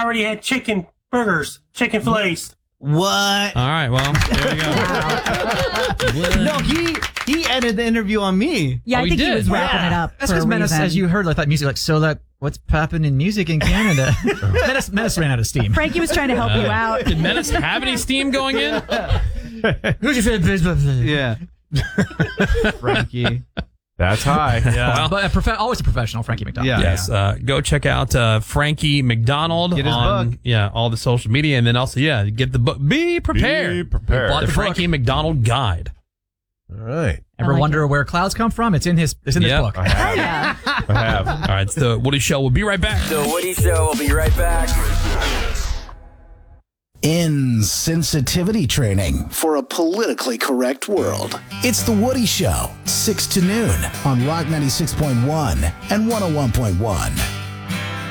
already had chicken burgers, chicken fillets. What? All right, well, there you go. No, he ended the interview on me. Yeah, I think he was wrapping it up. That's for a because Menace, reason. as you heard, like that music, like, so like, what's popping in music in Canada? Menace ran out of steam. Frankie was trying to help you out. Did Menace have any steam going in? Who's your favorite? Yeah. Frankie. That's high. Yeah. But always a professional, Frankie McDonald. Yeah. Yes, go check out Frankie McDonald Get his on book. all the social media, and then also get the book. Be prepared. Be prepared. The Frankie McDonald Guide. All right. Ever like wonder where clouds come from? It's in this Yep. book. I have. Yeah. I have. All right, it's the Woody Show. We'll be right back. The Woody Show will be right back. Insensitivity training for a politically correct world. It's The Woody Show, 6 to noon on Rock 96.1 and 101.1.